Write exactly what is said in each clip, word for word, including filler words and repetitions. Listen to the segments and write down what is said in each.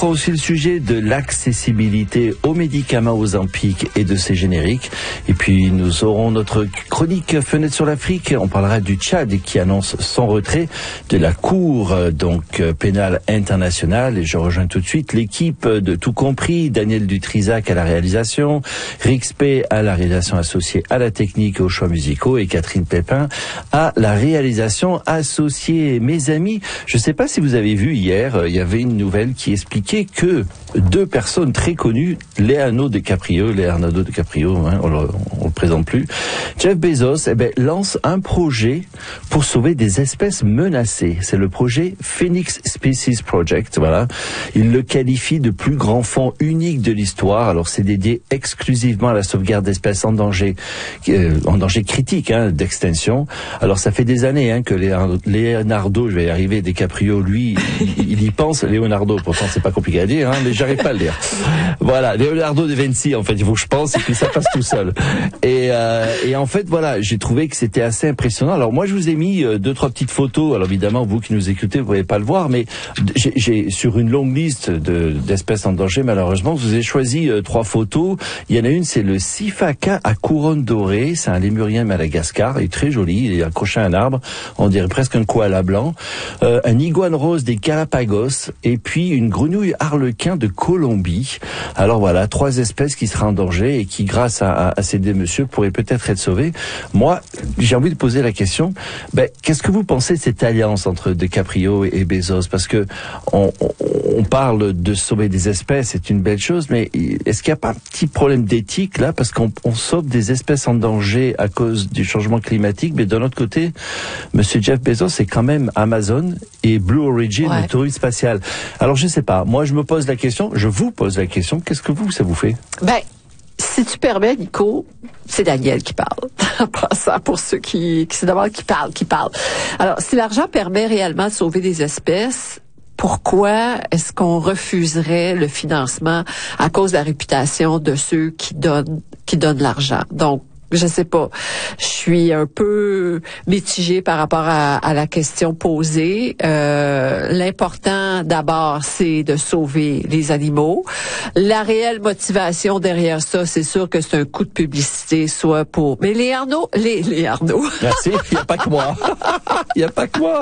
évoquerons aussi le sujet de l'accessibilité aux médicaments Ozempic et de ses génériques. Et puis nous aurons notre chronique Fenêtre sur l'Afrique. On parlera du Tchad qui annonce son retrait de la Cour donc pénale internationale. Et je rejoins tout de suite l'équipe de Tout Compris, Daniel Dutrisac à la réalisation, Rixpé à la réalisation associée à la technique et aux choix musicaux et Catherine Pépin à la réalisation associée. Mes amis, je ne sais pas si vous avez vu hier, il y avait une nouvelle qui expliquait que deux personnes très connues, Leonardo DiCaprio, Leonardo DiCaprio, hein, on, le, on le présente plus, Jeff Bezos, eh ben, lance un projet pour sauver des espèces menacées. C'est le projet Phoenix Species Project. Voilà, il le qualifie de plus grand fonds unique de l'histoire. Alors c'est dédié exclusivement à la sauvegarde d'espèces en danger, euh, en danger critique hein, d'extinction. Alors ça fait des années hein, que Leonardo, je vais y arriver, DiCaprio, lui, il, il y pense. Leonardo, pourtant c'est pas compliqué à dire, hein, mais j'arrive pas à le dire. Voilà, Leonardo da Vinci, en fait, il faut que je pense et puis ça passe tout seul. Et, euh, et en fait, voilà, j'ai trouvé que c'était assez impressionnant. Alors moi, je vous ai mis euh, deux, trois petites photos. Alors évidemment, vous qui nous écoutez, vous pouvez pas le voir, mais j'ai, j'ai sur une longue liste de, d'espèces en danger, malheureusement, je vous ai choisi euh, trois photos. Il y en a une, c'est le Sifaka à couronne dorée. C'est un lémurien de Madagascar. Il est très joli. Il est accroché à un arbre. On dirait presque un koala blanc. Euh, un iguane rose des Galapagos. Et puis une grenouille arlequin de Colombie. Alors voilà, trois espèces qui seraient en danger et qui, grâce à, à, à ces deux messieurs, pourraient peut-être être sauvées. Moi, j'ai envie de poser la question, ben, qu'est-ce que vous pensez de cette alliance entre DiCaprio et, et Bezos? Parce que on, on, on parle de sauver des espèces, c'est une belle chose, mais est-ce qu'il n'y a pas un petit problème d'éthique là? Parce qu'on on sauve des espèces en danger à cause du changement climatique, mais de l'autre côté, monsieur Jeff Bezos, c'est quand même Amazon et Blue Origin, ouais. Le tourisme spatial. Alors je sais pas, moi je me pose la question, je vous pose la question, qu'est-ce que vous, ça vous fait? Ben, si tu permets, Nico, c'est Daniel qui parle. En passant, pour ceux qui, qui c'est d'abord qui parle, qui parle. Alors, si l'argent permet réellement de sauver des espèces, pourquoi est-ce qu'on refuserait le financement à cause de la réputation de ceux qui donnent, qui donnent l'argent? Donc, je sais pas. Je suis un peu mitigée par rapport à, à la question posée. Euh, l'important, d'abord, c'est de sauver les animaux. La réelle motivation derrière ça, c'est sûr que c'est un coup de publicité, soit pour... Mais les Arnaud... Les, les Arnaud... Merci, il n'y a pas que moi. Il n'y a pas que moi.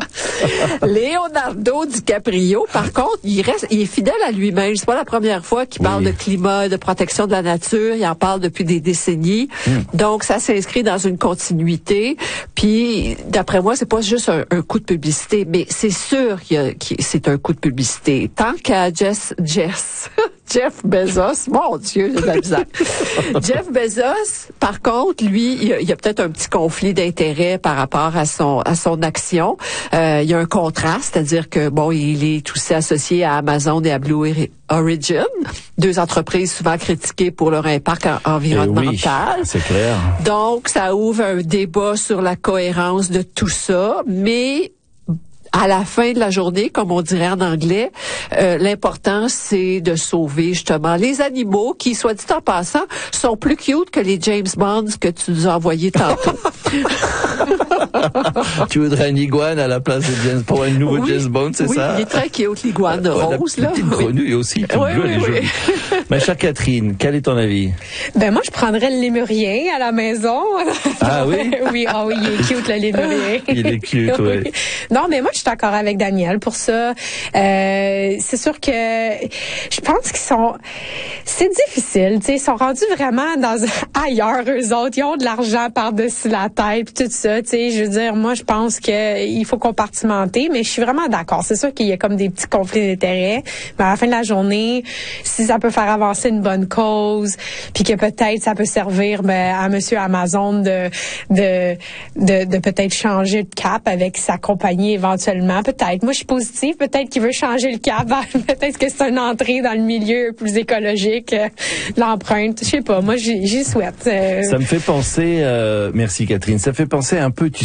Leonardo DiCaprio, par contre, il reste, il est fidèle à lui-même. C'est pas la première fois qu'il parle oui. de climat, de protection de la nature. Il en parle depuis des décennies. Hum. Donc, ça s'inscrit dans une continuité. Puis, d'après moi, c'est pas juste un, un coup de publicité, mais c'est sûr qu'il y a, que c'est un coup de publicité. Tant qu'à Jess, Jess, Jeff Bezos, mon Dieu, j'ai de la misère. Jeff Bezos, par contre, lui, il y a, il y a peut-être un petit conflit d'intérêts par rapport à son à son action. Euh, il y a un contraste, c'est-à-dire que bon, il est aussi associé à Amazon et à Blue Origin, deux entreprises souvent critiquées pour leur impact environnemental. Oui, c'est clair. Donc, ça ouvre un débat sur la cohérence de tout ça, mais à la fin de la journée, comme on dirait en anglais, euh, l'important, c'est de sauver justement les animaux qui, soit dit en passant, sont plus cute que les James Bond que tu nous as envoyés tantôt. Tu voudrais un iguane à la place de James pour un nouveau oui, James Bond, c'est oui, ça? Oui, il est très cute, l'iguane rose. La petite grenouille aussi, toute oui, bleue, oui, elle est oui. jolie. Ma chère Catherine, quel est ton avis? Ben moi, je prendrais le lémurien à la maison. Ah oui? oui, oh oui, il est cute, le lémurien. Il est cute, oui. Ouais. Non, mais moi, je suis d'accord avec Daniel pour ça. Euh, c'est sûr que je pense qu'ils sont... C'est difficile, tu sais, ils sont rendus vraiment dans ailleurs, eux autres. Ils ont de l'argent par-dessus la tête puis tout ça, tu sais. Je veux dire, moi, je pense que il faut compartimenter, mais je suis vraiment d'accord. C'est sûr qu'il y a comme des petits conflits d'intérêts, mais à la fin de la journée, si ça peut faire avancer une bonne cause, puis que peut-être ça peut servir ben, à Monsieur Amazon de de de, de peut-être changer de cap avec sa compagnie éventuellement, peut-être. Moi, je suis positive. Peut-être qu'il veut changer le cap. Peut-être que c'est une entrée dans le milieu plus écologique, euh, l'empreinte. Je sais pas. Moi, j'y, j'y souhaite. Euh... Ça me fait penser. Euh, merci Catherine. Ça fait penser un peu, tu sais.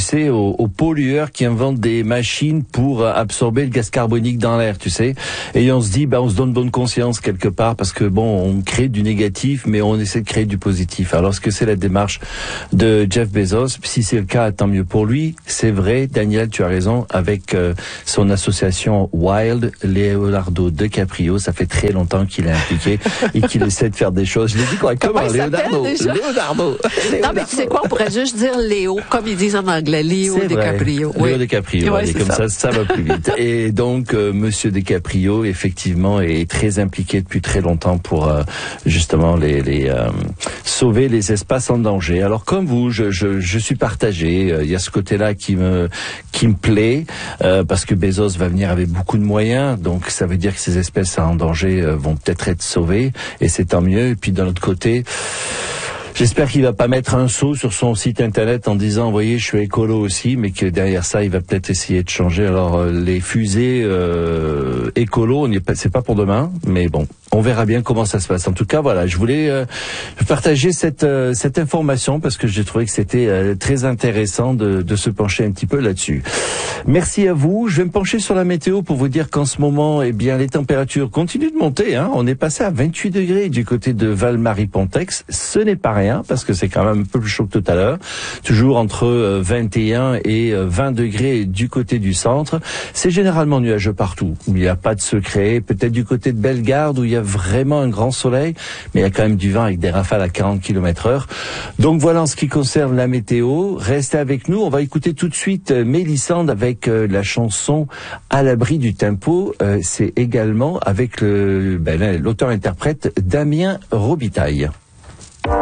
sais, aux, aux pollueurs qui inventent des machines pour absorber le gaz carbonique dans l'air, tu sais. Et on se dit, ben, on se donne bonne conscience quelque part parce que bon, on crée du négatif, mais on essaie de créer du positif. Alors, est-ce que c'est la démarche de Jeff Bezos? Si c'est le cas, tant mieux pour lui. C'est vrai, Daniel, tu as raison, avec euh, son association Wild, Leonardo DiCaprio, ça fait très longtemps qu'il est impliqué et qu'il essaie de faire des choses. Je l'ai dit correctement, Leonardo. Leonardo. Non, mais tu sais quoi, on pourrait juste dire Léo, comme ils disent en anglais, Léo DiCaprio. Oui. Léo DiCaprio, ouais, allez, comme ça. ça, ça va plus vite. Et donc, euh, Monsieur DiCaprio, effectivement, est très impliqué depuis très longtemps pour euh, justement les, les euh, sauver les espaces en danger. Alors, comme vous, je, je, je suis partagé. Il y a ce côté-là qui me qui me plaît euh, parce que Bezos va venir avec beaucoup de moyens, donc ça veut dire que ces espèces en danger euh, vont peut-être être sauvées, et c'est tant mieux. Et puis d'un autre côté, j'espère qu'il va pas mettre un sceau sur son site internet en disant, vous voyez, je suis écolo aussi, mais que derrière ça, il va peut-être essayer de changer. Alors, euh, les fusées euh, écolo, on y est pas, c'est pas pour demain, mais bon, on verra bien comment ça se passe. En tout cas, voilà, je voulais euh, partager cette euh, cette information parce que j'ai trouvé que c'était euh, très intéressant de, de se pencher un petit peu là-dessus. Merci à vous. Je vais me pencher sur la météo pour vous dire qu'en ce moment, eh bien, les températures continuent de monter. Hein. On est passé à vingt-huit degrés du côté de Val-Marie-Pontex. Ce n'est pas rien parce que c'est quand même un peu plus chaud que tout à l'heure. Toujours entre vingt et un et vingt degrés du côté du centre. C'est généralement nuageux partout. Il n'y a pas de secret. Peut-être du côté de Bellegarde où il y a vraiment un grand soleil, mais il y a quand même du vent avec des rafales à quarante kilomètres heure. Donc voilà en ce qui concerne la météo. Restez avec nous. On va écouter tout de suite Mélissande avec la chanson À l'abri du tempo. C'est également avec le, ben, l'auteur-interprète Damien Robitaille.